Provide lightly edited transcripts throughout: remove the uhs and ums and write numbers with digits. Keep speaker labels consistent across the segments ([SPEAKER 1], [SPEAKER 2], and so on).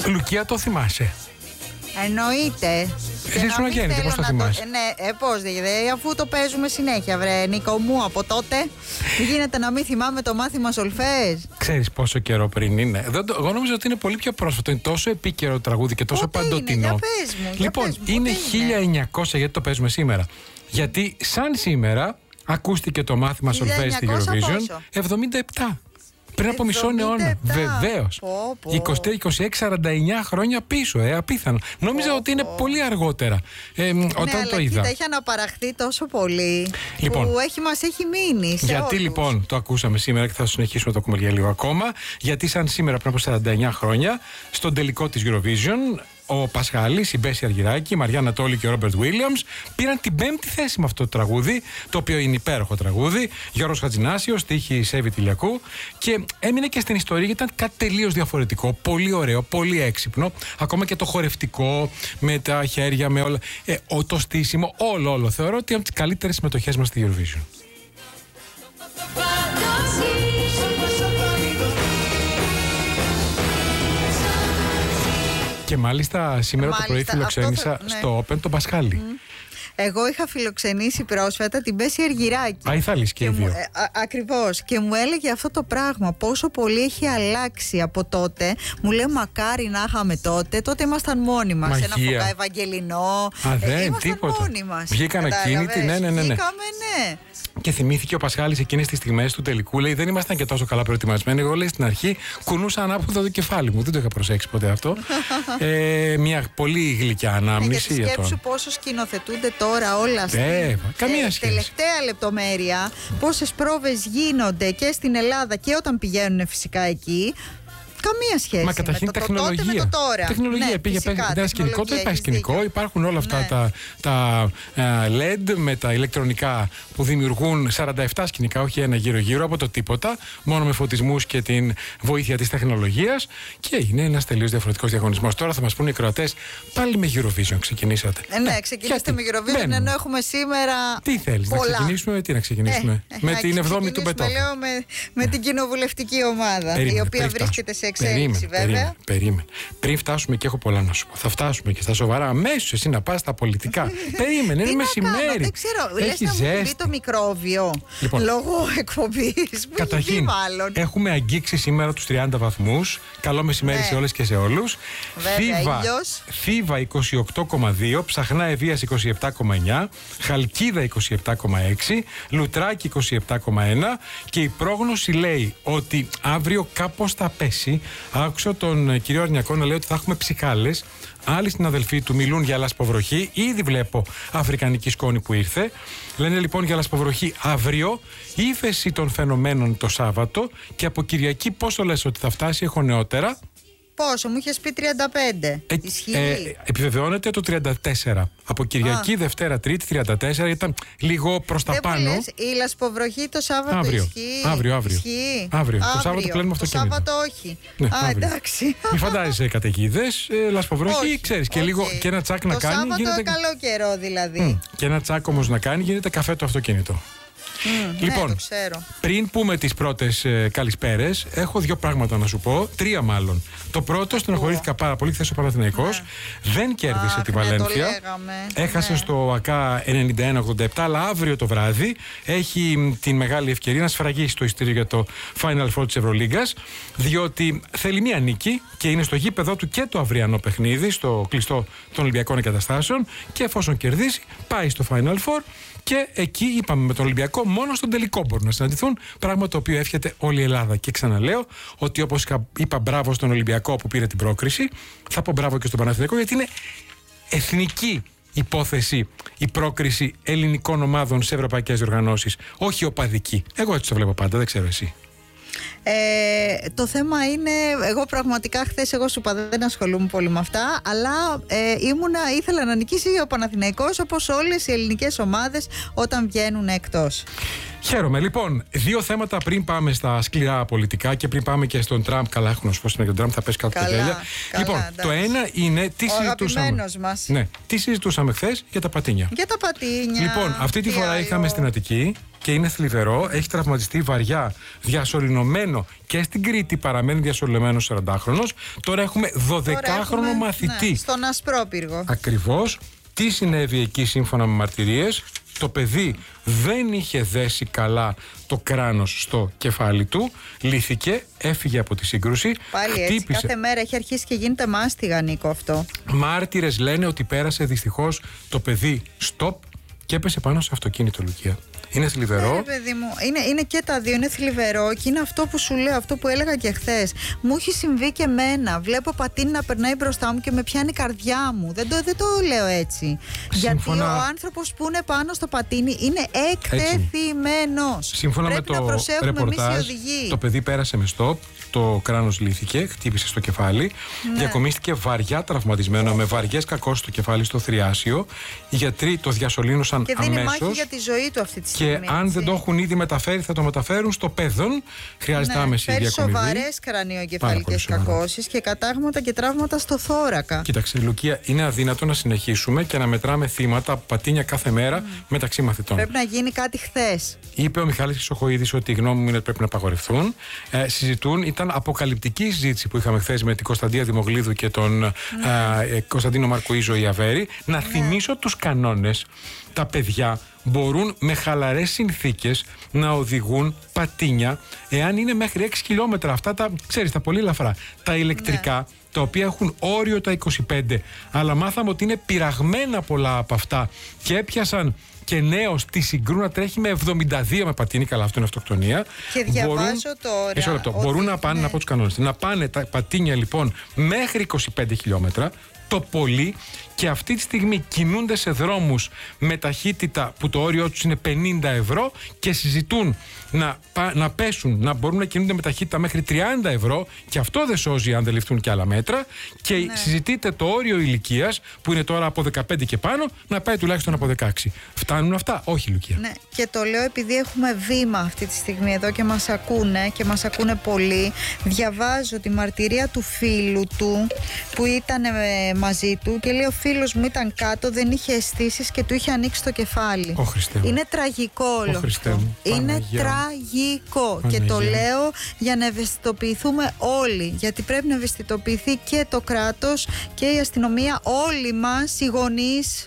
[SPEAKER 1] Λουκία, το θυμάσαι?
[SPEAKER 2] Εννοείται.
[SPEAKER 1] Εσύ ήσουν αγέννητη, πώς το θυμάσαι?
[SPEAKER 2] Ναι, πώς δηλαδή, αφού το παίζουμε συνέχεια, βρε Νίκο μου, από τότε. Γίνεται να μην θυμάμαι το μάθημα σολφές.
[SPEAKER 1] Ξέρεις πόσο καιρό πριν είναι? Εγώ νόμιζα ότι είναι πολύ πιο πρόσφατο. Είναι τόσο επίκαιρο τραγούδι και τόσο παντοτινό.
[SPEAKER 2] Για πες μου,
[SPEAKER 1] λοιπόν, είναι 1900, γιατί το παίζουμε σήμερα. Γιατί σαν σήμερα ακούστηκε το μάθημα σολφές στη Eurovision 77. Πριν από μισό αιώνα. Βεβαίως. 26-49 χρόνια πίσω. Απίθανο. Νόμιζα ότι είναι πολύ αργότερα. Όταν το είδα.
[SPEAKER 2] Κοίτα, έχει αναπαραχθεί τόσο πολύ.
[SPEAKER 1] Λοιπόν,
[SPEAKER 2] που μας έχει μείνει.
[SPEAKER 1] Γιατί λοιπόν το ακούσαμε σήμερα και θα συνεχίσουμε το ακούμε για λίγο ακόμα? Γιατί σαν σήμερα πριν από 49 χρόνια, στον τελικό της Eurovision, ο Πασχάλης, η Μπέση Αργυράκη, η Μαριά Ανατόλη και ο Ρόμπερτ Βίλιαμς πήραν την 5η θέση με αυτό το τραγούδι, το οποίο είναι υπέροχο τραγούδι. Γιώργος Χατζηνάσιος, στίχη Σέβη Τηλιακού, και έμεινε και στην ιστορία γιατί ήταν κάτι τελείως διαφορετικό. Πολύ ωραίο, πολύ έξυπνο. Ακόμα και το χορευτικό, με τα χέρια, με όλα. Το στήσιμο, όλο. Θεωρώ ότι είναι από τις καλύτερες συμμετοχές μας στη Eurovision. Και μάλιστα σήμερα το πρωί φιλοξένησα στο Open τον Πασχάλη.
[SPEAKER 2] Εγώ είχα φιλοξενήσει πρόσφατα την Μπέση Αργυράκη.
[SPEAKER 1] Α, Ιθαλής και οι δύο.
[SPEAKER 2] Ακριβώς. Και μου έλεγε αυτό το πράγμα. Πόσο πολύ έχει αλλάξει από τότε. Μου λέει, μακάρι να είχαμε τότε. Τότε ήμασταν μόνοι μας. Ένα φωκά Ευαγγελινό.
[SPEAKER 1] Ήμασταν
[SPEAKER 2] μόνοι μας.
[SPEAKER 1] Βγήκαν ακίνητοι. Ναι.
[SPEAKER 2] Βγήκαμε, ναι.
[SPEAKER 1] Και θυμήθηκε ο Πασχάλης εκείνες τις στιγμές του τελικού. Λέει, δεν ήμασταν και τόσο καλά προετοιμασμένοι. Εγώ, λέει, στην αρχή κουνούσα ανάποδα το κεφάλι μου. Δεν το είχα προσέξει ποτέ αυτό. Μια πολύ γλυκιά ανάμνηση.
[SPEAKER 2] Και σκέψου πόσο σκηνοθετούνται τώρα όλα αυτά.
[SPEAKER 1] Καμία σχέση.
[SPEAKER 2] Τελευταία λεπτομέρεια. Πόσες πρόβες γίνονται και στην Ελλάδα και όταν πηγαίνουν φυσικά εκεί. Καμία σχέση.
[SPEAKER 1] Μα καταρχήν τεχνολογία.
[SPEAKER 2] Με το τώρα.
[SPEAKER 1] Τεχνολογία. Πήγε ένα σκηνικό, το υπάρχει σκηνικό. Υπάρχουν όλα αυτά τα LED με τα ηλεκτρονικά που δημιουργούν 47 σκηνικά, όχι ένα γύρω-γύρω από το τίποτα, μόνο με φωτισμούς και την βοήθεια της τεχνολογίας. Και είναι ένας τελείως διαφορετικός διαγωνισμός. Τώρα θα μας πούνε οι Κροατές, πάλι με Eurovision ξεκινήσατε.
[SPEAKER 2] Ναι, ξεκινήστε με Eurovision, ενώ έχουμε σήμερα.
[SPEAKER 1] Τι θέλεις, να ξεκινήσουμε, τι να ξεκινήσουμε? Με την 7η του Μπετόβεν.
[SPEAKER 2] Λέω με την κοινοβουλευτική ομάδα, η οποία βρίσκεται σε εξέλιξη, βέβαια.
[SPEAKER 1] Περίμενε. Πριν φτάσουμε, και έχω πολλά να σου πω. Θα φτάσουμε και στα σοβαρά. Αμέσως εσύ να πας στα πολιτικά. Περίμενε, είναι μεσημέρι.
[SPEAKER 2] Δεν ξέρω, λες να μου πει το μικρόβιο λόγω εκπομπής.
[SPEAKER 1] Καταρχήν, έχουμε αγγίξει σήμερα τους 30 βαθμούς. Καλό μεσημέρι σε όλες και σε όλους. Θήβα 28,2, Ψαχνά Ευβοίας 27,9, Χαλκίδα 27,6, Λουτράκι 27,1 και η πρόγνωση λέει ότι αύριο κάπως θα πέσει. Άκουσα τον κύριο Αρνιακό να λέει ότι θα έχουμε ψυχάλες. Άλλοι συναδελφοί του μιλούν για λασποβροχή. Ήδη βλέπω αφρικανική σκόνη που ήρθε. Λένε λοιπόν για λασποβροχή αύριο, ύφεση των φαινομένων το Σάββατο και από Κυριακή πόσο λες ότι θα φτάσει? Έχω νεότερα.
[SPEAKER 2] Πόσο, μου είχες πει 35.
[SPEAKER 1] Επιβεβαιώνεται το 34. Από Κυριακή, Δευτέρα, Τρίτη, 34. Ήταν λίγο προς τα πάνω.
[SPEAKER 2] Λες, η λασποβροχή το Σάββατο ισχύει?
[SPEAKER 1] Αύριο. Το Σάββατο πλένουμε αυτοκίνητο.
[SPEAKER 2] Το Σάββατο όχι.
[SPEAKER 1] Ναι,
[SPEAKER 2] εντάξει.
[SPEAKER 1] Μην φαντάζεσαι καταιγίδες, λασποβροχή, ξέρεις. Και λίγο και ένα τσάκ να κάνει.
[SPEAKER 2] Το Σάββατο καλό καιρό δηλαδή.
[SPEAKER 1] Και ένα τσάκ όμως να κάνει, γίνεται καφέ το αυτοκίνητο. Λοιπόν,
[SPEAKER 2] ναι, το ξέρω.
[SPEAKER 1] Πριν πούμε τις πρώτες καλησπέρες, έχω δύο πράγματα να σου πω. Τρία μάλλον. Το πρώτο, στενοχωρήθηκα πάρα πολύ χθες ο Παναθηναϊκός. Δεν κέρδισε τη Βαλένθια. Έχασε στο ΑΚΑ 91-87, αλλά αύριο το βράδυ έχει την μεγάλη ευκαιρία να σφραγίσει το ειστήριο για το Final Four της Ευρωλίγκας. Διότι θέλει μία νίκη και είναι στο γήπεδο του και το αυριανό παιχνίδι, στο κλειστό των Ολυμπιακών Εγκαταστάσεων. Και εφόσον κερδίσει, πάει στο Final Four. Και εκεί είπαμε με τον Ολυμπιακό μόνο στον τελικό μπορούν να συναντηθούν, πράγμα το οποίο εύχεται όλη η Ελλάδα. Και ξαναλέω ότι όπως είπα μπράβο στον Ολυμπιακό που πήρε την πρόκριση, θα πω μπράβο και στον Παναθηναϊκό, γιατί είναι εθνική υπόθεση η πρόκριση ελληνικών ομάδων σε ευρωπαϊκές διοργανώσεις, όχι οπαδική. Εγώ έτσι το βλέπω πάντα, δεν ξέρω εσύ.
[SPEAKER 2] Το θέμα είναι, εγώ πραγματικά χθες εγώ σου είπα δεν ασχολούμαι πολύ με αυτά, αλλά ήθελα να νικήσει ο Παναθηναϊκός όπως όλες οι ελληνικές ομάδες όταν βγαίνουν εκτός.
[SPEAKER 1] Χαίρομαι. Λοιπόν, δύο θέματα πριν πάμε στα σκληρά πολιτικά και πριν πάμε και στον Τραμπ. Καλά, έχω να σου πω στην τον Τραμπ, θα πέσει κάτω τα τέλεια. Λοιπόν, εντάξει. Το ένα είναι τι συζητούσαμε.
[SPEAKER 2] Μας.
[SPEAKER 1] Ναι, τι συζητούσαμε χθες για τα πατίνια.
[SPEAKER 2] Για τα πατίνια.
[SPEAKER 1] Λοιπόν, αυτή τη φορά ήρθαμε στην Αττική και είναι θλιβερό. Έχει τραυματιστεί βαριά, διασωληνωμένο και στην Κρήτη παραμένει διασωληνωμένος 40χρονος. Τώρα έχουμε 12χρονο μαθητή.
[SPEAKER 2] Ναι, στον Ασπρόπυργο.
[SPEAKER 1] Ακριβώς. Τι συνέβη εκεί σύμφωνα με μαρτυρίες? Το παιδί δεν είχε δέσει καλά το κράνος στο κεφάλι του, λύθηκε, έφυγε από τη σύγκρουση.
[SPEAKER 2] Πάλι έτσι, κάθε μέρα έχει αρχίσει και γίνεται μάστιγα, Νίκο, αυτό.
[SPEAKER 1] Μάρτυρες λένε ότι πέρασε δυστυχώς το παιδί στοπ και έπεσε πάνω σε αυτοκίνητο, Λουκία. Είναι θλιβερό.
[SPEAKER 2] Ναι, παιδί μου. Είναι και τα δύο. Είναι θλιβερό και είναι αυτό που σου λέω, αυτό που έλεγα και χθες. Μου έχει συμβεί και εμένα. Βλέπω πατίνι να περνάει μπροστά μου και με πιάνει η καρδιά μου. Δεν το λέω έτσι.
[SPEAKER 1] Σύμφωνα...
[SPEAKER 2] Γιατί ο άνθρωπος που είναι πάνω στο πατίνι είναι εκτεθειμένος.
[SPEAKER 1] Σύμφωνα
[SPEAKER 2] πρέπει
[SPEAKER 1] με το ρεπορτάζ, το παιδί πέρασε με στοπ. Το κράνος λύθηκε, χτύπησε στο κεφάλι. Ναι. Διακομίστηκε βαριά τραυματισμένο, με βαριές κακώσεις στο κεφάλι, στο θριάσιο. Οι γιατροί το διασωλήνωσαν αμέσως.
[SPEAKER 2] Και δίνει μάχη για τη ζωή του αυτή τη στιγμή.
[SPEAKER 1] Και αν δεν το έχουν ήδη μεταφέρει, θα το μεταφέρουν στο Πέδον. Χρειάζεται άμεση διακομιδή.
[SPEAKER 2] Φέρει σοβαρές κρανιοκεφαλικές κακώσεις και κατάγματα και τραύματα στο θώρακα.
[SPEAKER 1] Κοίταξε, Λουκία, είναι αδύνατο να συνεχίσουμε και να μετράμε θύματα από πατίνια κάθε μέρα μεταξύ μαθητών.
[SPEAKER 2] Πρέπει να γίνει κάτι χθες.
[SPEAKER 1] Είπε ο Μιχάλης Χρυσοχοΐδης ότι η γνώμη μου είναι ότι πρέπει να απαγορευτούν. Συζητούν, ήταν αποκαλυπτική συζήτηση που είχαμε χθες με την Κωνσταντία Δημογλίδου και τον Κωνσταντίνο Μαρκουίζο Ιαβέρη. Να θυμίσω τους κανόνες. Τα παιδιά μπορούν με χαλαρές συνθήκες να οδηγούν πατίνια εάν είναι μέχρι 6 χιλιόμετρα. Αυτά τα, ξέρεις, τα πολύ ελαφρά. Τα ηλεκτρικά, τα οποία έχουν όριο τα 25, αλλά μάθαμε ότι είναι πειραγμένα πολλά από αυτά και έπιασαν και νέος τη συγκρού να τρέχει με 72 με πατίνι. Καλά, αυτό είναι αυτοκτονία.
[SPEAKER 2] Και διαβάζω τώρα.
[SPEAKER 1] Μπορούν να πάνε, να πω τους κανόνες, να πάνε τα πατίνια λοιπόν μέχρι 25 χιλιόμετρα το πολύ, και αυτή τη στιγμή κινούνται σε δρόμους με ταχύτητα που το όριό τους είναι 50 ευρώ και συζητούν να πέσουν, να μπορούν να κινούνται με ταχύτητα μέχρι 30 ευρώ, και αυτό δεν σώζει αν δεν ληφθούν και άλλα μέτρα. Και συζητείτε το όριο ηλικίας που είναι τώρα από 15 και πάνω να πάει τουλάχιστον από 16. Φτάνουν αυτά? Όχι, Λουκία.
[SPEAKER 2] Ναι, και το λέω επειδή έχουμε βήμα αυτή τη στιγμή εδώ και μας ακούνε και μας ακούνε πολύ. Διαβάζω τη μαρτυρία του φίλου του που ήταν μαζί του και λέει: ο φίλος μου ήταν κάτω, δεν είχε αισθήσεις και του είχε ανοίξει το κεφάλι. Είναι τραγικό όλο αυτό. Είναι τραγικό. Και το λέω για να ευαισθητοποιηθούμε όλοι. Γιατί πρέπει να ευαισθητοποιηθεί και το κράτος και η αστυνομία, όλοι μας, οι γονείς.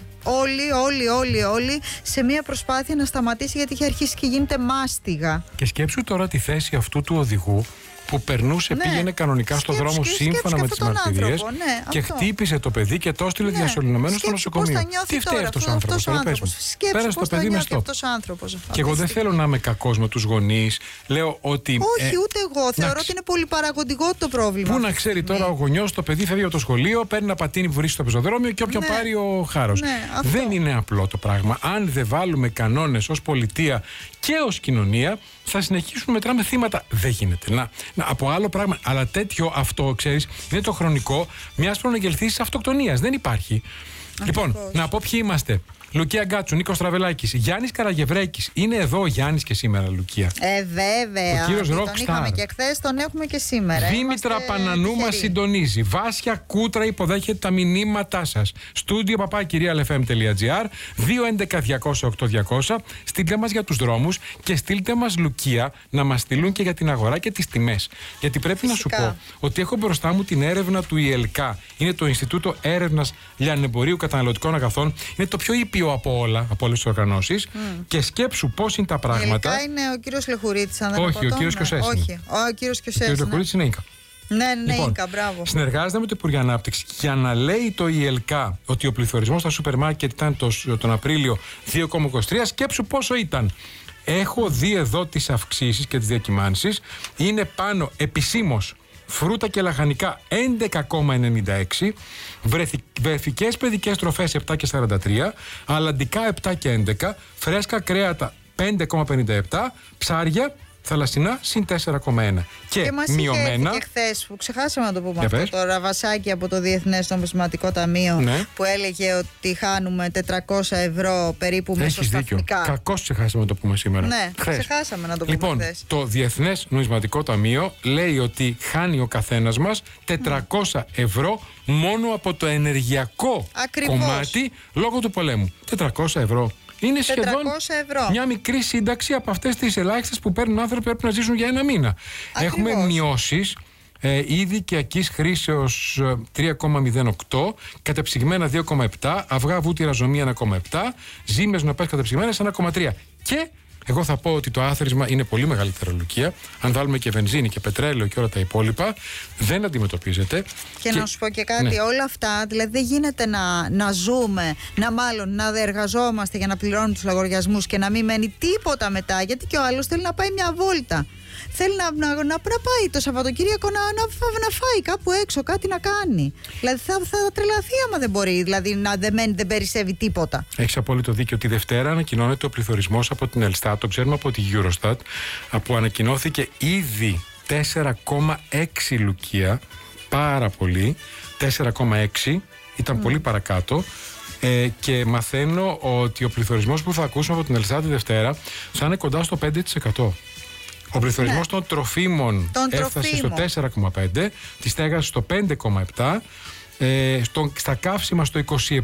[SPEAKER 2] Όλοι σε μια προσπάθεια να σταματήσει, γιατί έχει αρχίσει και γίνεται μάστιγα.
[SPEAKER 1] Και σκέψου τώρα τη θέση αυτού του οδηγού που περνούσε, πήγαινε κανονικά στο δρόμο σύμφωνα με τις μαρτυρίες και χτύπησε το παιδί και το έστειλε διασωληνωμένο στο νοσοκομείο. Τι φταίει αυτός ο άνθρωπος? Πέρασε το παιδί με αυτό. Και εγώ δεν θέλω να είμαι κακός με τους γονείς. Λέω ότι.
[SPEAKER 2] Όχι, ούτε εγώ. Θεωρώ ότι είναι πολύ παραγωγικό το πρόβλημα.
[SPEAKER 1] Πού να ξέρει τώρα ο γονιός, το παιδί φεύγει από το σχολείο, παίρνει ένα πατίνι που βρίσκει στο πεζοδρόμιο και όποιον πάρει ο χάρος. Δεν είναι απλό το πράγμα. Αν δεν βάλουμε κανόνες ως πολιτεία και ως κοινωνία, θα συνεχίσουμε να μετράμε θύματα. Δεν γίνεται. Από άλλο πράγμα. Αλλά τέτοιο αυτό, ξέρεις, είναι το χρονικό μιας προναγγελθής αυτοκτονίας. Δεν υπάρχει. Λοιπόν, να πω ποιοι είμαστε. Λουκία Γκάτσου, Νίκος Τραβελάκης, Γιάννης Καραγευρέκης. Είναι εδώ ο Γιάννης και σήμερα, Λουκία.
[SPEAKER 2] Βέβαια.
[SPEAKER 1] Ο κύριος Rockstar.
[SPEAKER 2] Τον είχαμε και χθες, τον έχουμε και σήμερα.
[SPEAKER 1] Δήμητρα Πανανού μας συντονίζει. Βάσια Κούτρα υποδέχεται τα μηνύματά σας. Στούντιο papakirialfm.gr 211-200-8200. Στείλτε μας για τους δρόμους και στείλτε μας, Λουκία, να μας στείλουν και για την αγορά και τις τιμές. Γιατί πρέπει να σου πω ότι έχω μπροστά μου την έρευνα του ΙΕΛΚΑ. Είναι το Ινστιτούτο Έρευνας Λιανεμπορίου Καταναλωτικών Αγαθών. Είναι το πιο ήπιο από όλες τις οργανώσεις. Και σκέψου πώς είναι τα πράγματα.
[SPEAKER 2] Τελικά είναι ο κύριος Λεχουρίτης, αν δεν
[SPEAKER 1] όχι, ο κύριος Κιωσές.
[SPEAKER 2] Όχι, ο κύριος Κιωσές. Ο κύριος
[SPEAKER 1] Λεχουρίτης είναι Ίκα.
[SPEAKER 2] Ναι, λοιπόν, Ίκα, μπράβο.
[SPEAKER 1] Συνεργάζεται με το Υπουργείο Ανάπτυξη για να λέει το ΙΕΛΚΑ ότι ο πληθωρισμός στα σούπερ μάρκετ ήταν τον Απρίλιο 2,23. Σκέψου πόσο ήταν. Έχω δει εδώ τις αυξήσεις και τις διακυμάνσεις. Είναι πάνω επισήμως. Φρούτα και λαχανικά 11,96, βρεφικές παιδικές τροφές 7,43, αλλαντικά 7,11, φρέσκα κρέατα 5,57, ψάρια θαλασσινά συν 4,1. Και
[SPEAKER 2] μας
[SPEAKER 1] μειωμένα.
[SPEAKER 2] Και χθες που ξεχάσαμε να το πούμε αυτό, το ραβασάκι από το Διεθνές Νομισματικό Ταμείο, που έλεγε ότι χάνουμε 400 ευρώ περίπου μεσοσταθμικά.
[SPEAKER 1] Κακώς ξεχάσαμε να το πούμε σήμερα.
[SPEAKER 2] Ναι, ξεχάσαμε να το πούμε χθες.
[SPEAKER 1] Το Διεθνές Νομισματικό Ταμείο λέει ότι χάνει ο καθένας μας 400 ευρώ μόνο από το ενεργειακό κομμάτι λόγω του πολέμου. 400 ευρώ. είναι σχεδόν
[SPEAKER 2] ευρώ.
[SPEAKER 1] μια μικρή σύνταξη από αυτές τις ελάχιστες που παίρνουν άνθρωποι που πρέπει να ζήσουν για ένα μήνα.
[SPEAKER 2] Ακριβώς.
[SPEAKER 1] Έχουμε μειώσεις. Είδη οικιακής χρήσεως 3,08, κατεψυγμένα 2,7, αυγά βούτυρα ζωμή 1,7, ζύμες νοπές κατεψυγμένες 1,3. Και εγώ θα πω ότι το άθροισμα είναι πολύ μεγαλύτερη λουκία. Αν βάλουμε και βενζίνη και πετρέλαιο και όλα τα υπόλοιπα, δεν αντιμετωπίζεται.
[SPEAKER 2] Και να σου πω και κάτι, ναι. Όλα αυτά, δηλαδή δεν γίνεται να ζούμε, να εργαζόμαστε για να πληρώνουμε τους λογαριασμούς και να μην μένει τίποτα μετά, γιατί και ο άλλος θέλει να πάει μια βόλτα. Θέλει να πάει το Σαββατοκύριακο να φάει κάπου έξω, κάτι να κάνει. Δηλαδή θα τρελαθεί άμα δεν μπορεί, δηλαδή δεν περισσεύει τίποτα.
[SPEAKER 1] Έχεις απόλυτο δίκιο. Τη Δευτέρα ανακοινώνεται ο πληθωρισμός από την Ελστάτ, το ξέρουμε από τη Eurostat, που ανακοινώθηκε ήδη 4,6 λουκία. Πάρα πολύ. 4,6 ήταν πολύ παρακάτω. Και μαθαίνω ότι ο πληθωρισμός που θα ακούσουμε από την Ελστάτ τη Δευτέρα θα είναι κοντά στο 5%. Ο πληθωρισμός των τροφίμων έφτασε στο 4,5%, τη στέγαση στο 5,7%, στα καύσιμα στο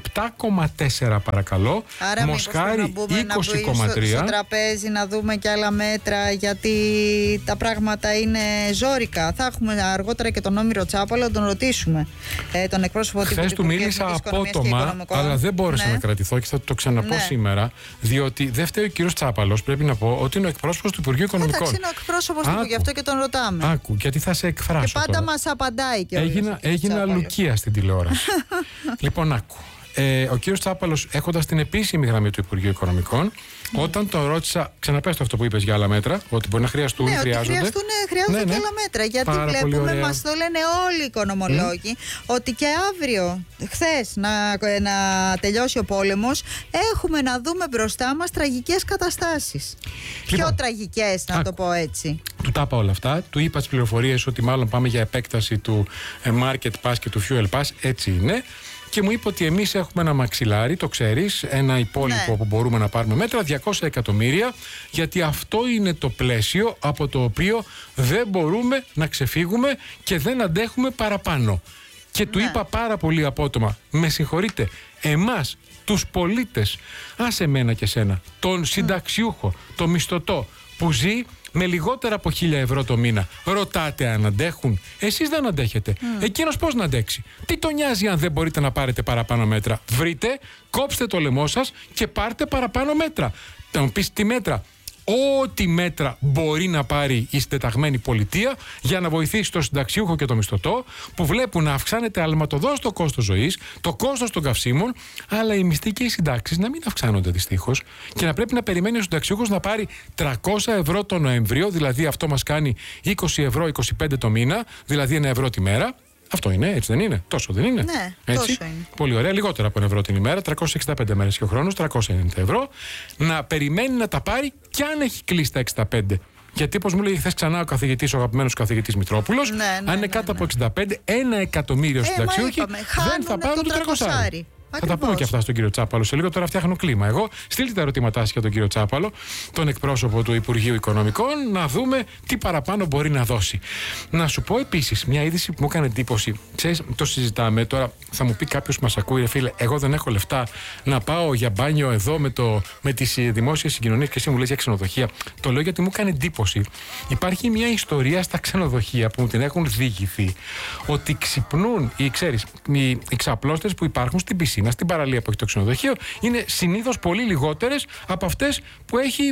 [SPEAKER 1] 27,4% παρακαλώ.
[SPEAKER 2] Άρα
[SPEAKER 1] Μοσχάρι 20,3%.
[SPEAKER 2] Στο τραπέζι να δούμε και άλλα μέτρα, γιατί τα πράγματα είναι ζόρικα. Θα έχουμε αργότερα και τον Όμηρο Τσάπαλο, τον ρωτήσουμε, τον εκπρόσωπο του Υπουργείου.
[SPEAKER 1] Χθες του μίλησα απότομα, αλλά δεν μπόρεσα να κρατηθώ και θα το ξαναπώ σήμερα, διότι δεν φταίει ο κύριος Τσάπαλος. Πρέπει να πω ότι είναι ο εκπρόσωπος του Υπουργείου Οικονομικών.
[SPEAKER 2] Εντάξει, είναι ο εκπρόσωπος του, γι' αυτό και τον ρωτάμε.
[SPEAKER 1] Άκου, γιατί θα σε εκφράσω.
[SPEAKER 2] Και πάντα μας απαντάει και
[SPEAKER 1] έγινα λουκία στην τηλεόραση. Λοιπόν, άκου. Ο κύριος Τσάπαλος, έχοντας την επίσημη γραμμή του Υπουργείου Οικονομικών, όταν τον ρώτησα, ξαναπες το αυτό που είπες για άλλα μέτρα, ότι μπορεί να χρειαστούν, χρειάζονται.
[SPEAKER 2] Χρειάζονται και άλλα μέτρα. Γιατί βλέπουμε, μας το λένε όλοι οι οικονομολόγοι, ότι και αύριο, χθες, να τελειώσει ο πόλεμος, έχουμε να δούμε μπροστά μας τραγικές καταστάσεις. Πιο τραγικές, να το πω έτσι.
[SPEAKER 1] Του τα είπα όλα αυτά. Του είπα τις πληροφορίες ότι μάλλον πάμε για επέκταση του Market Pass και του Fuel Pass. Έτσι είναι. Και μου είπε ότι εμείς έχουμε ένα μαξιλάρι, το ξέρεις, ένα υπόλοιπο που μπορούμε να πάρουμε μέτρα, 200 εκατομμύρια, γιατί αυτό είναι το πλαίσιο από το οποίο δεν μπορούμε να ξεφύγουμε και δεν αντέχουμε παραπάνω. Και του είπα πάρα πολύ απότομα, με συγχωρείτε, εμάς, τους πολίτες, άσε εμένα και σένα, τον συνταξιούχο, τον μισθωτό που ζει με λιγότερα από 1.000 ευρώ το μήνα. Ρωτάτε αν αντέχουν. Εσείς δεν αντέχετε. Εκείνος πώς να αντέξει. Τι τον νοιάζει αν δεν μπορείτε να πάρετε παραπάνω μέτρα. Βρείτε, κόψτε το λαιμό σας και πάρτε παραπάνω μέτρα. Θα μου πεις τι μέτρα. Ό,τι μέτρα μπορεί να πάρει η συντεταγμένη πολιτεία για να βοηθήσει το συνταξιούχο και το μισθωτό, που βλέπουν να αυξάνεται αλματοδός το κόστος ζωής, το κόστος των καυσίμων, αλλά οι μισθοί και οι συντάξεις να μην αυξάνονται δυστυχώς και να πρέπει να περιμένει ο συνταξιούχος να πάρει 300 ευρώ το Νοέμβριο, δηλαδή αυτό μας κάνει 20 ευρώ 25 το μήνα, δηλαδή 1 ευρώ τη μέρα. Αυτό είναι, έτσι δεν είναι? Τόσο δεν είναι?
[SPEAKER 2] Ναι,
[SPEAKER 1] έτσι.
[SPEAKER 2] τόσο είναι.
[SPEAKER 1] Πολύ ωραία, λιγότερα από 1 ευρώ την ημέρα, 365 μέρες και ο χρόνος, 390 ευρώ. Να περιμένει να τα πάρει κι αν έχει κλείσει τα 65. Γιατί, όπως μου λέει χθες ξανά ο καθηγητής, ο αγαπημένος καθηγητής Μητρόπουλος, αν είναι κάτω από 65, 1 εκατομμύριο συνταξιούχοι δεν θα πάρουν το 300. Θα τα πούμε και αυτά στον κύριο Τσάπαλο σε λίγο. Τώρα φτιάχνω κλίμα. Εγώ στείλτε τα ερωτήματά σας για τον κύριο Τσάπαλο, τον εκπρόσωπο του Υπουργείου Οικονομικών, να δούμε τι παραπάνω μπορεί να δώσει. Να σου πω επίσης μια είδηση που μου έκανε εντύπωση. Ξέρεις, το συζητάμε τώρα. Θα μου πει κάποιος που μας ακούει, φίλε, εγώ δεν έχω λεφτά να πάω για μπάνιο εδώ με τις δημόσιες συγκοινωνίες και εσύ μου λες για ξενοδοχεία. Το λέω γιατί μου έκανε εντύπωση. Υπάρχει μια ιστορία στα ξενοδοχεία που μου την έχουν διηγηθεί, ότι ξυπνούν οι ξαπλώστες που υπάρχουν στην πισίνα, στην παραλία που έχει το ξενοδοχείο, είναι συνήθως πολύ λιγότερες από αυτές που έχει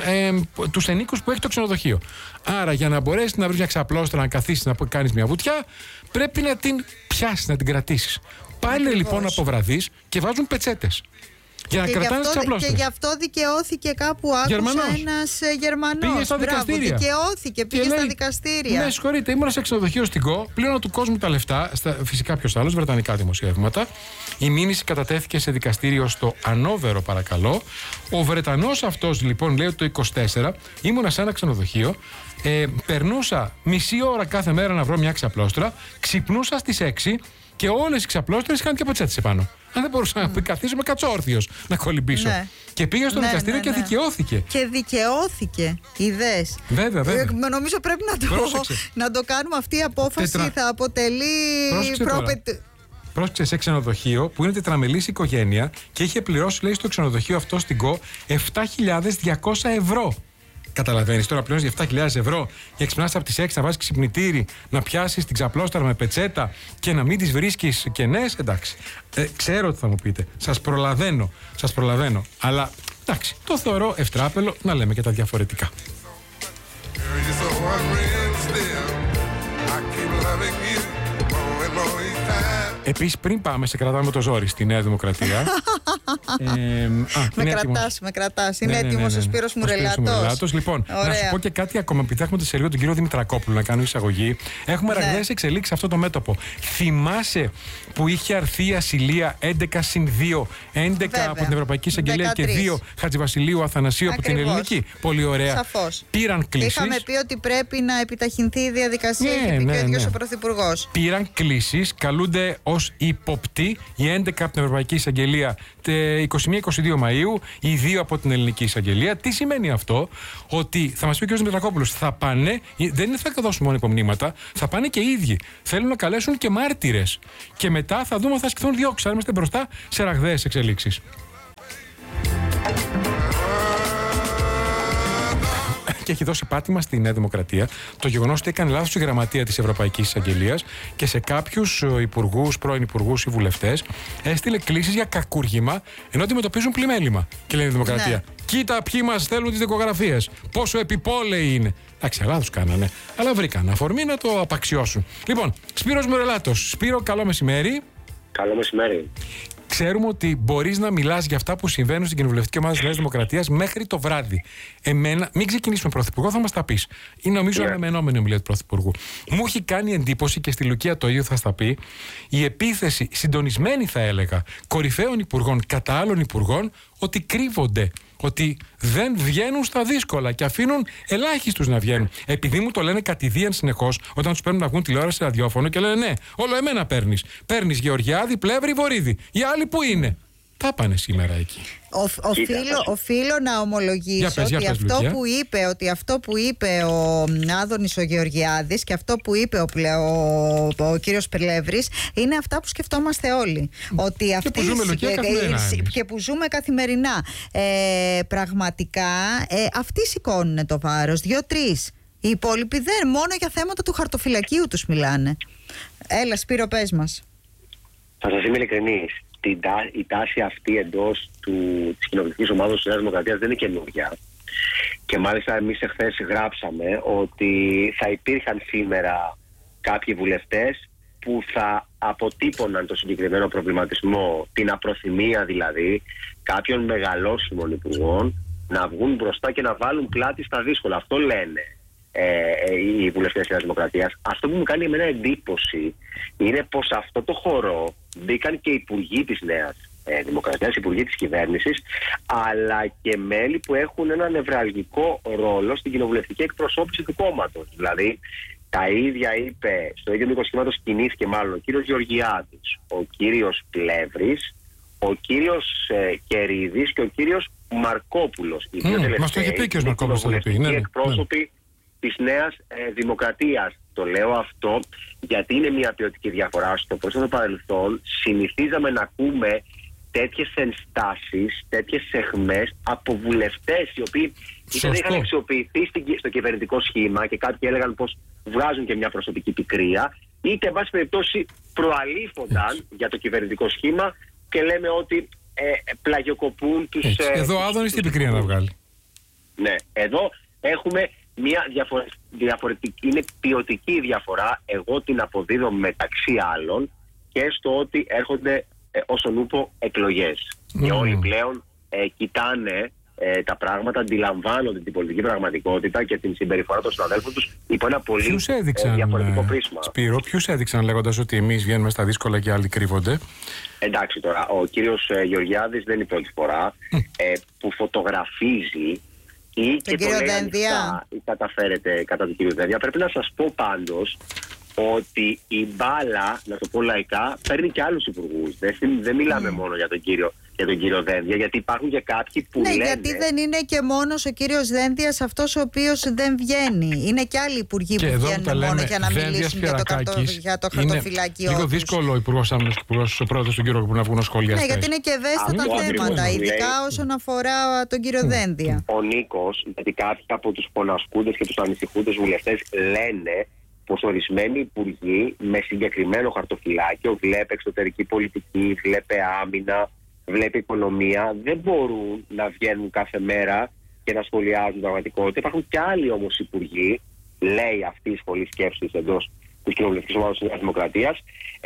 [SPEAKER 1] τους ενίκους που έχει το ξενοδοχείο. Άρα, για να μπορέσεις να βρεις μια ξαπλώστρα, να καθίσεις, να κάνεις μια βουτιά, πρέπει να την πιάσεις, να την κρατήσεις. Πάνε λοιπόν από βραδείς και βάζουν πετσέτες. Για να κρατάνε τις ξαπλώστρες.
[SPEAKER 2] Και γι' αυτό δικαιώθηκε κάπου, άκουσα, ένας Γερμανός.
[SPEAKER 1] Πήγε στα δικαστήρια.
[SPEAKER 2] Πήγε στα δικαστήρια.
[SPEAKER 1] Ναι, συγχωρείτε, ήμουν σε ξενοδοχείο στην ΚΟ, πλήρωνα του κόσμου τα λεφτά, φυσικά ποιος άλλος, βρετανικά δημοσιεύματα. Η μήνυση κατατέθηκε σε δικαστήριο στο Ανόβερο, παρακαλώ. Ο Βρετανός αυτός λοιπόν λέει ότι το 24 ήμουνα σε ένα ξενοδοχείο. Περνούσα μισή ώρα κάθε μέρα να βρω μια ξαπλώστρα, ξυπνούσα στις 6 και όλες οι ξαπλώστρες είχαν και πετσέτες επάνω. Αν δεν μπορούσα να καθίσω, κάτσω όρθιος να κολυμπήσω. Ναι. Και πήγα στο δικαστήριο και δικαιώθηκε.
[SPEAKER 2] Και δικαιώθηκε. Ιδέες.
[SPEAKER 1] Βέβαια.
[SPEAKER 2] Νομίζω πρέπει να το κάνουμε. Αυτή η απόφαση θα αποτελεί
[SPEAKER 1] πρόσεξε, σε ξενοδοχείο που είναι τετραμελής οικογένεια και είχε πληρώσει, λέει, στο ξενοδοχείο αυτό στην ΚΟ 7.200 ευρώ. Καταλαβαίνεις, τώρα πληρώνεις για 7.000 ευρώ για ξυπνάς από τις 6 να βάζεις ξυπνητήρι, να πιάσεις την ξαπλώσταρα με πετσέτα και να μην τις βρίσκεις κενές. Εντάξει. Ξέρω τι θα μου πείτε. Σας προλαβαίνω. Αλλά εντάξει, το θεωρώ ευτράπελο να λέμε και τα διαφορετικά. Επίσης, πριν πάμε σε κρατάμε το ζόρι στη Νέα Δημοκρατία.
[SPEAKER 2] Με κρατάς. Είναι έτοιμος ο Σπύρος Μουρελάτος.
[SPEAKER 1] Λοιπόν, να σου πω και κάτι ακόμα. Επειδή έχουμε σε λίγο τον κύριο Δημητρακόπουλο να κάνω εισαγωγή. Έχουμε ραγδαίες εξελίξεις σε αυτό το μέτωπο. Θυμάσαι που είχε αρθεί η ασυλία 11+2, 11 από την Ευρωπαϊκή Εισαγγελία και 2 Χατζηβασιλείου Αθανασίου από την Ελληνική. Πολύ ωραία.
[SPEAKER 2] Σαφώς.
[SPEAKER 1] Πήραν κλήσεις.
[SPEAKER 2] Είχαμε πει ότι πρέπει να επιταχυνθεί η διαδικασία. Είχε πει και ο ίδιος ο Πρωθυπουργός.
[SPEAKER 1] Πήραν κλήσεις, καλούνται ως υποπτή οι 11 από την Ευρωπαϊκή Εισαγγελία 21-22 Μαΐου, οι 2 από την Ελληνική Εισαγγελία. Τι σημαίνει αυτό? Ότι θα μας πει ο κ. Δημητρακόπουλος, θα πάνε, δεν είναι θα δώσουν μόνο υπομνήματα, θα πάνε και οι ίδιοι. Θέλουν να καλέσουν και μάρτυρες. Και μετά θα δούμε αν θα ασκηθούν διώξεις. Αν είμαστε μπροστά σε ραγδαίες εξελίξεις. Και έχει δώσει πάτημα στη Νέα Δημοκρατία το γεγονός ότι έκανε λάθος η γραμματεία της Ευρωπαϊκής Εισαγγελίας και σε κάποιους υπουργούς, πρώην υπουργούς ή βουλευτές έστειλε κλήσεις για κακούργημα ενώ αντιμετωπίζουν πλημέλημα. Και λένε η Δημοκρατία, ναι, κοίτα ποιοι μας στέλνουν τις δικογραφίες, πόσο επιπόλαιοι είναι. Εντάξει, λάθος κάνανε, αλλά βρήκαν αφορμή να το απαξιώσουν. Λοιπόν, Σπύρος Μουρελάτος. Σπύρο, καλό μεσημέρι.
[SPEAKER 3] Καλό μεσημέρι.
[SPEAKER 1] Ξέρουμε ότι μπορείς να μιλάς για αυτά που συμβαίνουν στην κοινοβουλευτική ομάδα της Νέας Δημοκρατίας μέχρι το βράδυ. Εμένα, μην ξεκινήσουμε Πρωθυπουργό, θα μας τα πεις. Είναι νομίζω αναμενόμενη ομιλία του Πρωθυπουργού. Μου έχει κάνει εντύπωση και στη Λουκία το ίδιο θα στα πει η επίθεση συντονισμένη, θα έλεγα, κορυφαίων υπουργών κατά άλλων υπουργών ότι κρύβονται. Ότι δεν βγαίνουν στα δύσκολα και αφήνουν ελάχιστους να βγαίνουν. Επειδή μου το λένε κατηδίαν συνεχώς, όταν τους παίρνουν να βγουν τηλεόραση, ραδιόφωνο και λένε ναι, όλο εμένα παίρνεις. Παίρνεις Γεωργιάδη, Πλεύρη, Βορίδη. Οι άλλοι που είναι? Τα πάνε σήμερα εκεί.
[SPEAKER 2] Οφείλω να ομολογήσω ότι αυτό που είπε ο Άδωνης ο Γεωργιάδης και αυτό που είπε ο κύριος Πλεύρης είναι αυτά που σκεφτόμαστε όλοι. Ότι και που ζούμε καθημερινά. Πραγματικά αυτοί σηκώνουν το βάρος. 2-3. Οι υπόλοιποι δεν. Μόνο για θέματα του χαρτοφυλακίου τους μιλάνε. Έλα, Σπύρο, πες μας.
[SPEAKER 3] Θα σας είμαι ειλικρινής. Η τάση αυτή εντός της κοινοβουλευτικής ομάδας της Νέας Δημοκρατίας δεν είναι καινούργια. Και μάλιστα εμείς εχθές γράψαμε ότι θα υπήρχαν σήμερα κάποιοι βουλευτές που θα αποτύπωναν το συγκεκριμένο προβληματισμό, την απροθυμία δηλαδή κάποιων μεγαλόσιμων υπουργών να βγουν μπροστά και να βάλουν πλάτη στα δύσκολα. Αυτό λένε οι βουλευτές της Νέας Δημοκρατίας. Αυτό που μου κάνει εμένα εντύπωση είναι πως αυτό το χώρο μπήκαν και υπουργοί της Νέας Δημοκρατίας, υπουργοί της κυβέρνησης, αλλά και μέλη που έχουν ένα νευραλγικό ρόλο στην κοινοβουλευτική εκπροσώπηση του κόμματος. Δηλαδή, τα ίδια είπε, στο ίδιο μήκος κύματος κινήθηκε μάλλον ο κύριος Γεωργιάδης, ο κύριος Πλεύρης, ο κύριος Κερίδης και ο κύριος Μαρκόπουλος. Οι δύο τελευταίοι κοινοβουλευτικοί εκπρόσωποι της Νέας Δημοκρατίας. Το λέω αυτό γιατί είναι μια ποιοτική διαφορά. Στο πρόσφατο παρελθόν συνηθίζαμε να ακούμε τέτοιες ενστάσεις, τέτοιες αιχμές από βουλευτές οι οποίοι είτε είχαν αξιοποιηθεί στο κυβερνητικό σχήμα και κάποιοι έλεγαν πως βγάζουν και μια προσωπική πικρία, είτε εν πάση περιπτώσει προαλήφονταν για το κυβερνητικό σχήμα και λέμε ότι πλαγιοκοπούν τους...
[SPEAKER 1] Εδώ Άδωνης την πικρία να βγάλει.
[SPEAKER 3] Ναι, εδώ έχουμε μια διαφορετική, είναι ποιοτική διαφορά. Εγώ την αποδίδω μεταξύ άλλων και στο ότι έρχονται όσον ούπο εκλογές. Και όλοι πλέον κοιτάνε τα πράγματα, αντιλαμβάνονται την πολιτική πραγματικότητα και την συμπεριφορά των συναδέλφων τους υπό ένα πολύ διαφορετικό πρίσμα.
[SPEAKER 1] Σπύρο, ποιους έδειξαν λέγοντας ότι εμείς βγαίνουμε στα δύσκολα και άλλοι κρύβονται?
[SPEAKER 3] Εντάξει τώρα, ο κύριος Γεωργιάδης δεν είναι η πρώτη φορά που φωτογραφίζει ή και το λέει ή καταφέρεται κατά του κύριου Δένδια. Πρέπει να σας πω πάντως ότι η μπάλα, να το πω λαϊκά, παίρνει και άλλους υπουργούς. Δεν μιλάμε μόνο για τον κύριο για τον κύριο Δένδια, γιατί υπάρχουν και κάποιοι που λένε...
[SPEAKER 2] γιατί δεν είναι και μόνος ο κύριος Δένδιας αυτός ο οποίος δεν βγαίνει. Είναι και άλλοι υπουργοί που βγαίνουν μόνο για να μιλήσουν για το χαρτοφυλάκιό τους.
[SPEAKER 1] Λίγο δύσκολο ο Υπουργός Άμυνας και ο Πρόεδρος του κύριο που να βγουν σχόλια.
[SPEAKER 2] Ναι, γιατί είναι και ευαίσθητα θέματα, ειδικά όσον αφορά τον κύριο Δένδια.
[SPEAKER 3] Ο Νίκος, γιατί κάποιοι από τους φωνασκούντες και τους ανησυχούντες βουλευτές λένε πως ορισμένοι υπουργοί με συγκεκριμένο χαρτοφυλάκιο, βλέπε εξωτερική πολιτική, βλέπε άμυνα, βλέπει οικονομία, δεν μπορούν να βγαίνουν κάθε μέρα και να σχολιάζουν την πραγματικότητα. Υπάρχουν και άλλοι όμως υπουργοί, λέει αυτή η σχολή σκέψης εντός της κοινοβουλευτικής ομάδας της Δημοκρατίας,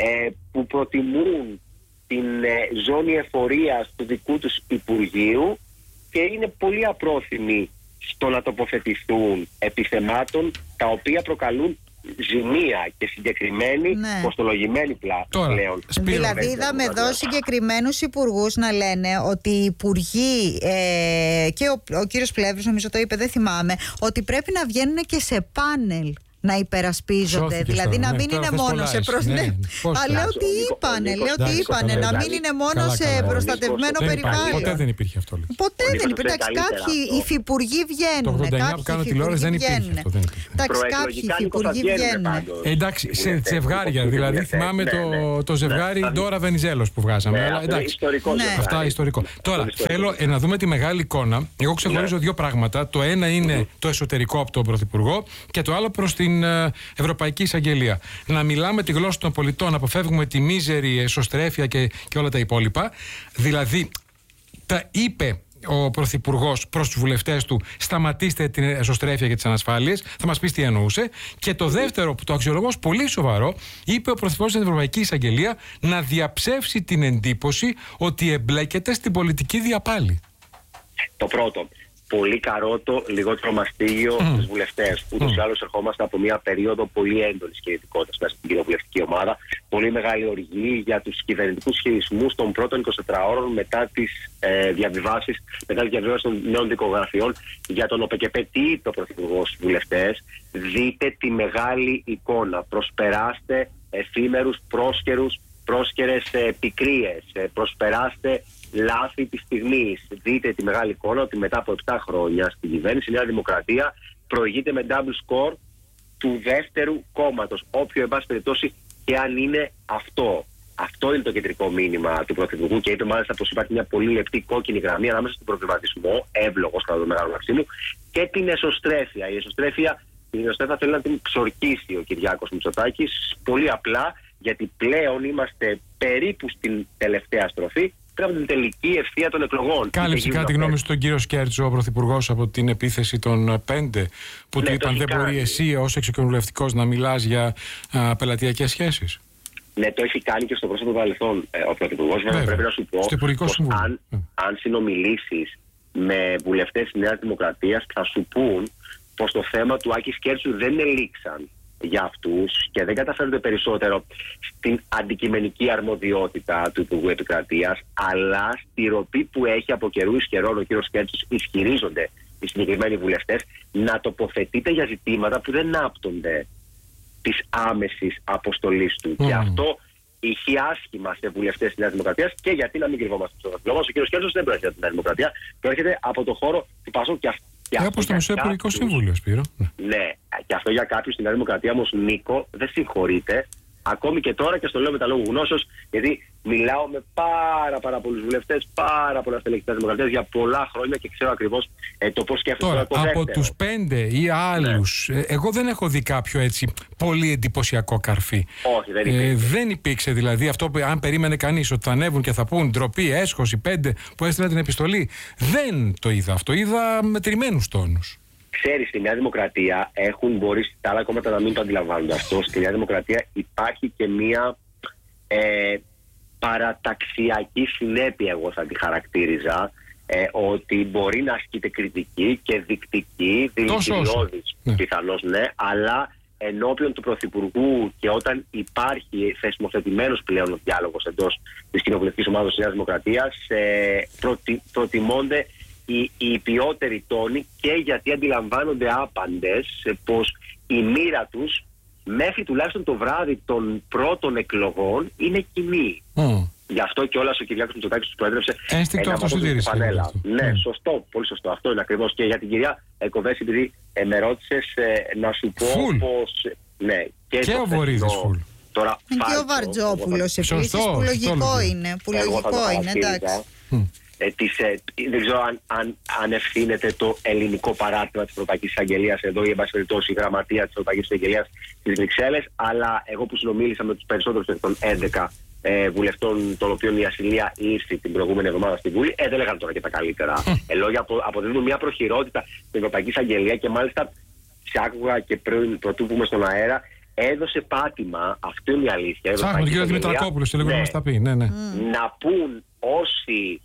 [SPEAKER 3] που προτιμούν την ζώνη εφορίας του δικού τους υπουργείου και είναι πολύ απρόθυμοι στο να τοποθετηθούν επί θεμάτων τα οποία προκαλούν ζημία και συγκεκριμένη, κοστολογημένη πλέον.
[SPEAKER 2] Δηλαδή είδαμε εδώ συγκεκριμένους υπουργούς να λένε ότι οι υπουργοί και ο κύριος Πλεύρης νομίζω το είπε, δεν θυμάμαι, ότι πρέπει να βγαίνουν και σε πάνελ να υπερασπίζονται. Δηλαδή να μην είναι μόνο σε λέω ότι είπανε, να μην είναι μόνο σε προστατευμένο περιβάλλον.
[SPEAKER 1] Ποτέ δεν υπήρχε αυτό.
[SPEAKER 2] Ποτέ δεν υπήρχε. Κάποιοι υφυπουργοί βγαίνουν.
[SPEAKER 1] Το 89 που κάνω τηλεόραση δεν υπήρχε αυτό.
[SPEAKER 2] Εντάξει, κάποιοι υφυπουργοί βγαίνουν.
[SPEAKER 1] Εντάξει, σε ζευγάρια. Δηλαδή θυμάμαι το ζευγάρι Ντόρα Βενιζέλος που βγάζαμε. Αυτά ιστορικό. Τώρα θέλω να δούμε τη μεγάλη εικόνα. Εγώ ξεχωρίζω δύο πράγματα. Το ένα είναι το εσωτερικό από τον Πρωθυπουργό και το άλλο προς την Ευρωπαϊκή Εισαγγελία. Να μιλάμε τη γλώσσα των πολιτών, να αποφεύγουμε τη μίζερη εσωστρέφεια και όλα τα υπόλοιπα. Δηλαδή, τα είπε ο Πρωθυπουργός προς τους βουλευτές του, σταματήστε την εσωστρέφεια και τις ανασφάλειες. Θα μας πεις τι εννοούσε. Και το δεύτερο, που το αξιολογώ ως πολύ σοβαρό, είπε ο Πρωθυπουργός της Ευρωπαϊκής Εισαγγελία να διαψεύσει την εντύπωση ότι εμπλέκεται στην πολιτική διαπάλη.
[SPEAKER 3] Το πρώτο. Πολύ καρότο, λιγότερο μαστίγιο στους βουλευτές. Ούτως ή άλλως ερχόμαστε από μια περίοδο πολύ έντονης κινητικότητας μέσα στην κοινοβουλευτική ομάδα. Πολύ μεγάλη οργή για τους κυβερνητικούς χειρισμούς των πρώτων 24 ώρων μετά τις διαβιβάσεις, μετά τη διαβιβάση των νέων δικογραφιών για τον ΟΠΕΚΕΠΕ. Τι είπε ο Πρωθυπουργός στους βουλευτές? Δείτε τη μεγάλη εικόνα. Προσπεράστε εφήμερους, πρόσκαιρες πικρίες. Προσπεράστε λάθη της στιγμής. Δείτε τη μεγάλη εικόνα ότι μετά από 7 χρόνια στην κυβέρνηση η Νέα Δημοκρατία προηγείται με double score του δεύτερου κόμματος. Όποιο, εν πάση περιπτώσει, και αν είναι αυτό. Αυτό είναι το κεντρικό μήνυμα του Πρωθυπουργού και είπε μάλιστα πως υπάρχει μια πολύ λεπτή κόκκινη γραμμή ανάμεσα στον προβληματισμό, εύλογος κατά το μεγάλο Μαξίμου, και την εσωστρέφεια. Η εσωστρέφεια θέλει να την ξορκίσει ο Κυριάκος Μητσοτάκης πολύ απλά, γιατί πλέον είμαστε περίπου στην τελευταία στροφή. Πρέπει την τελική ευθεία των εκλογών.
[SPEAKER 1] Κάλυψε κάτι γνώμη στον κύριο Σκέρτσο, ο Πρωθυπουργός, από την επίθεση των 5 που του είπαν δεν μπορεί εσύ ως εξοκοινοβουλευτικός να μιλάς για πελατειακές σχέσεις?
[SPEAKER 3] Ναι, το έχει κάνει και στο πρόσωπο παρελθόν ο Πρωθυπουργός. Βέβαια, πρέπει να σου πω πως αν συνομιλήσεις με βουλευτές της Νέας Δημοκρατίας, θα σου πούν πως το θέμα του Άκη Σκέρτσου δεν ελήξαν για αυτούς και δεν καταφέρονται περισσότερο στην αντικειμενική αρμοδιότητα του Υπουργού Επικρατείας, αλλά στη ροπή που έχει από καιρού εις καιρόν ο κύριος Σκέρτσος, ισχυρίζονται οι συγκεκριμένοι βουλευτές, να τοποθετείται για ζητήματα που δεν άπτονται της άμεσης αποστολής του. Και αυτό ηχεί άσχημα σε βουλευτές της Νέας Δημοκρατίας, και γιατί να μην κρυβόμαστε στο λόγο. Ο κύριος Σκέρτσος δεν προέρχεται από τη Νέα Δημοκρατία, προέρχεται από το χώρο του Πασόκ και αυτό.
[SPEAKER 1] Όπως το Μεσαίο Υπουργικό Συμβούλιο, Σπύρο.
[SPEAKER 3] Ναι, και αυτό για κάποιους στην Νέα Δημοκρατία όμως, Νίκο, δεν συγχωρείται. Ακόμη και τώρα, και στο λέω με τα λόγου γνώσεως, γιατί μιλάω με πάρα πολλούς βουλευτές, πάρα πολλά στελέχη της Δημοκρατίας για πολλά χρόνια και ξέρω ακριβώς το πώς σκέφτονται.
[SPEAKER 1] Τώρα, από τους 5 ή άλλους, εγώ δεν έχω δει κάποιο έτσι πολύ εντυπωσιακό καρφί.
[SPEAKER 3] Όχι, δεν υπήρξε.
[SPEAKER 1] Δεν υπήρξε δηλαδή αυτό που αν περίμενε κανείς ότι θα ανέβουν και θα πούν ντροπή, έσχος, οι 5 που έστειλαν την επιστολή. Δεν το είδα αυτό. Είδα μετρημένους τόνους.
[SPEAKER 3] Ξέρεις, στη Νέα Δημοκρατία μπορεί τα άλλα κόμματα να μην το αντιλαμβάνονται αυτό. Στη Νέα Δημοκρατία υπάρχει και μία παραταξιακή συνέπεια, εγώ θα τη χαρακτήριζα, ότι μπορεί να ασκείται κριτική και δεικτική, δηλητηριώδης πιθανώς, ναι, αλλά ενώπιον του Πρωθυπουργού και όταν υπάρχει θεσμοθετημένος πλέον ο διάλογος εντός της κοινοβουλευτικής ομάδας της Νέας Δημοκρατίας, προτιμώνται οι ποιότεροι τόνοι, και γιατί αντιλαμβάνονται άπαντες πως η μοίρα τους μέχρι τουλάχιστον το βράδυ των πρώτων εκλογών είναι κοινή. Γι' αυτό και όλα ο Κυριάκος Μητσοτάκης του προέδρευσε.
[SPEAKER 1] Ένστικτο αυτοσυντήρηση.
[SPEAKER 3] Ναι, σωστό, πολύ σωστό. Αυτό είναι ακριβώς. Και για την κυρία Κοβέση, επειδή με ρώτησες να σου πω πως. Ναι,
[SPEAKER 1] και ο Βορύδης φουλ.
[SPEAKER 3] Τώρα,
[SPEAKER 2] και ο Βαρτζόπουλος επίσης, που λογικό είναι. Εντάξει.
[SPEAKER 3] Δεν ξέρω αν ευθύνεται το ελληνικό παράρτημα της Ευρωπαϊκής Εισαγγελίας εδώ ή εν πάση περιπτώσει η γραμματεία της Ευρωπαϊκής Εισαγγελίας στις Βρυξέλλες, αλλά εγώ που συνομίλησα με τους περισσότερους των 11 βουλευτών, των οποίων η ασυλία ήρθε την προηγούμενη εβδομάδα στη Βουλή, δεν λέγανε τώρα και τα καλύτερα λόγια. Αποδίδουν μια προχειρότητα στην Ευρωπαϊκή Εισαγγελία και μάλιστα σε άκουγα και πρωτού πούμε στον αέρα. Έδωσε πάτημα, αυτό είναι η αλήθεια.
[SPEAKER 1] Ψάχνω τον κύριο Δημητρακόπουλο και λίγο να μας τα πει. Ναι.
[SPEAKER 3] Να πούν όσοι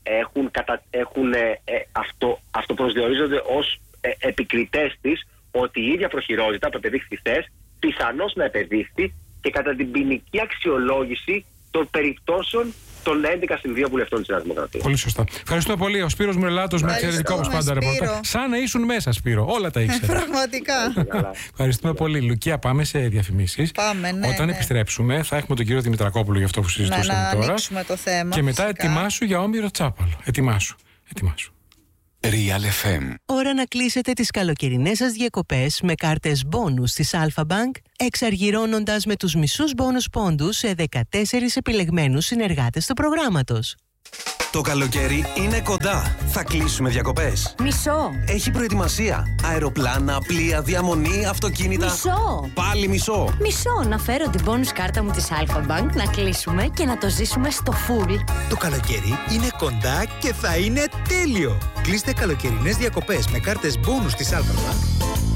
[SPEAKER 3] αυτοπροσδιορίζονται ως επικριτές της, ότι η ίδια προχειρότητα που επεδείχθη χθες πιθανώς να επεδείχθη και κατά την ποινική αξιολόγηση των περιπτώσεων των 11 συν 2 βουλευτών της Νέας Δημοκρατίας.
[SPEAKER 1] Πολύ σωστά. Ευχαριστώ πολύ. Ο Σπύρος Μουρελάτος με εξαιρετικό όπως πάντα ρεπορτάζ. Σαν να ήσουν μέσα, Σπύρο. Όλα τα ήξερα.
[SPEAKER 2] Πραγματικά.
[SPEAKER 1] Ευχαριστούμε πολύ. Λουκία, πάμε σε διαφημίσεις. Όταν επιστρέψουμε, θα έχουμε τον κύριο Δημητρακόπουλο για αυτό που συζητούσαμε τώρα.
[SPEAKER 2] Να ανοίξουμε το θέμα.
[SPEAKER 1] Και μετά ετοιμάσου για Όμηρο Τσάπαλο. Ετοιμάσου.
[SPEAKER 4] Real FM.
[SPEAKER 5] Ώρα να κλείσετε τις καλοκαιρινές σας διακοπές με κάρτες μπόνους της Alpha Bank, εξαργυρώνοντας με τους μισούς μπόνους πόντους σε 14 επιλεγμένους συνεργάτες του προγράμματος.
[SPEAKER 4] Το καλοκαίρι είναι κοντά. Θα κλείσουμε διακοπές.
[SPEAKER 6] Μισό.
[SPEAKER 4] Έχει προετοιμασία. Αεροπλάνα, πλοία, διαμονή, αυτοκίνητα.
[SPEAKER 6] Μισό.
[SPEAKER 4] Πάλι μισό.
[SPEAKER 6] Μισό. Να φέρω την bonus κάρτα μου της Alpha Bank, να κλείσουμε και να το ζήσουμε στο full.
[SPEAKER 7] Το καλοκαίρι είναι κοντά και θα είναι τέλειο. Κλείστε καλοκαιρινές διακοπές με κάρτες bonus της Alpha Bank